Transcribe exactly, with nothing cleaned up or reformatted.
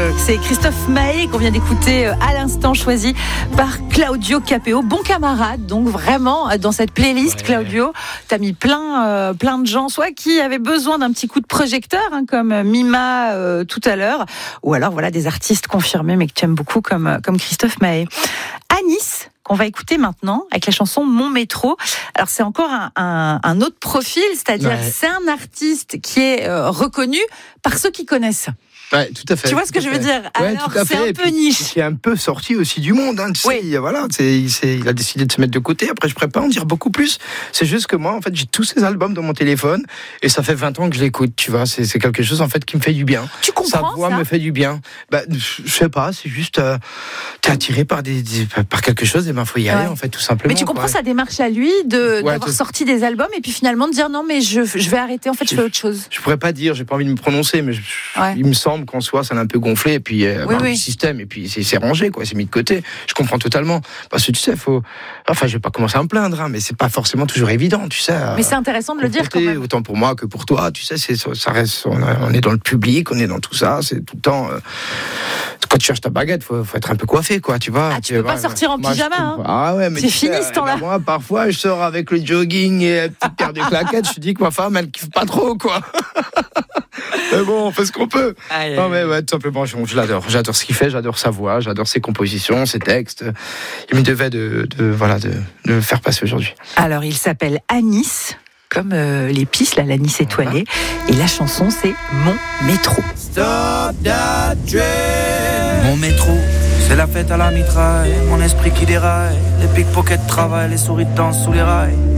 C'est Christophe Maé qu'on vient d'écouter à l'instant, choisi par Claudio Capéo, bon camarade. Donc vraiment dans cette playlist, ouais. Claudio, t'as mis plein, euh, plein de gens, soit qui avaient besoin d'un petit coup de projecteur, hein, comme Mima euh, tout à l'heure, ou alors voilà des artistes confirmés mais que tu aimes beaucoup comme comme Christophe Maé. Anis, qu'on va écouter maintenant avec la chanson Mon Métro. Alors c'est encore un, un, un autre profil, c'est-à-dire ouais. c'est un artiste qui est euh, reconnu par ceux qui connaissent. Ouais, tout à fait. Tu vois ce que je veux dire? Ouais, Alors, tout à c'est fait. un peu niche. C'est un peu sorti aussi du monde. Hein, tu sais, oui. Voilà, c'est, c'est, il a décidé de se mettre de côté. Après, je ne pourrais pas en dire beaucoup plus. C'est juste que moi, en fait, j'ai tous ces albums dans mon téléphone et ça fait vingt ans que je l'écoute. Tu vois, c'est, c'est quelque chose en fait qui me fait du bien. Tu comprends Sa voix ça me fait du bien. Bah, je sais pas. C'est juste, euh, t'es attiré par des, des, par quelque chose. Et ben, faut y aller, ouais. en fait, tout simplement. Mais tu comprends quoi. Sa démarche à lui de ouais, d'avoir t- sorti des albums et puis finalement de dire non, mais je, je vais arrêter. En fait, je, je fais autre chose. Je pourrais pas dire. J'ai pas envie de me prononcer, mais je, ouais. il me semble qu'en soi, ça l'a un peu gonflé et puis euh, oui, oui. le système et puis c'est, c'est rangé quoi, c'est mis de côté. Je comprends totalement parce que tu sais, faut. Enfin, je vais pas commencer à me plaindre, hein, mais c'est pas forcément toujours évident, tu sais. Mais c'est intéressant de le dire quand même. Autant pour moi que pour toi, tu sais, c'est ça reste. On est dans le public, on est dans tout ça, c'est tout le temps. Euh, quand tu cherches ta baguette, faut, faut être un peu coiffé, quoi, tu vois. Ah, tu peux pas ouais, sortir en moi, pyjama, hein. Ah ouais, mais c'est fini sais, ce temps-là. Ben, moi, parfois, je sors avec le jogging et une petite paire de claquettes. Je dis que ma femme, elle kiffe pas trop, quoi. Mais bon, on fait ce qu'on peut. Aïe, non mais ouais, tout simplement, je, je l'adore. J'adore ce qu'il fait, j'adore sa voix, j'adore ses compositions, ses textes. Il me devait de, de voilà de, de le faire passer aujourd'hui. Alors, il s'appelle Anis, comme euh, l'épice, là, l'anis étoilé. Et la chanson, c'est Mon Métro. Stop that train. Mon métro, c'est la fête à la mitraille. Mon esprit qui déraille. Les pickpockets travaillent, les souris dansent sous les rails.